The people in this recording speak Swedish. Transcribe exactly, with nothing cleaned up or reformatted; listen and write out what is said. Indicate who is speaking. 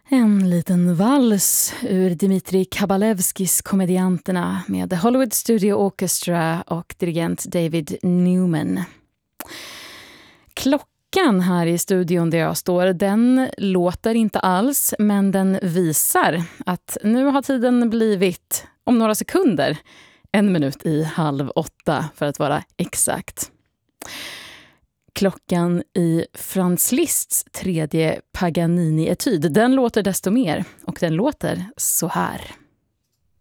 Speaker 1: En liten vals ur Dmitrij Kabalevskis Komedianterna med The Hollywood Studio Orchestra och dirigent David Newman. Klockan här i studion där jag står, den låter inte alls, men den visar att nu har tiden blivit, om några sekunder, en minut i halv åtta för att vara exakt. Klockan i Franz Liszts tredje Paganini-etyd, den låter desto mer och den låter så här.